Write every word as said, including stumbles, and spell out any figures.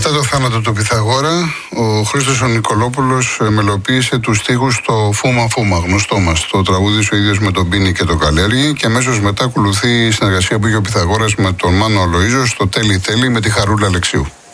Μετά το θάνατο του Πυθαγόρα, ο Χρήστος ο Νικολόπουλος μελοποίησε τους στίχους στο Φούμα Φούμα, γνωστό μας. Το τραγούδισε ο ίδιος με τον Πίνη και τον Καλέργη και αμέσως μετά ακολουθεί η συνεργασία που είχε ο Πυθαγόρας με τον Μάνο Αλοΐζο στο Τέλει Τέλει με τη Χαρούλα Αλεξίου.